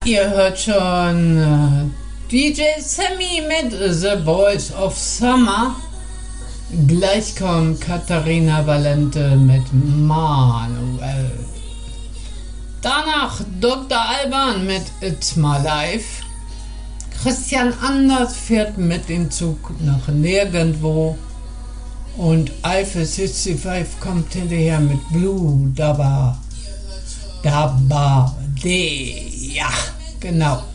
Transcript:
Ihr hört schon DJ Sammy mit The Voice of Summer. Gleich kommt Katharina Valente mit Manuel. Danach Dr. Alban mit It's My Life. Christian Anders fährt mit dem Zug nach nirgendwo. Und Eiffel 65 kommt hinterher mit Blue Dabba. Ja, genau.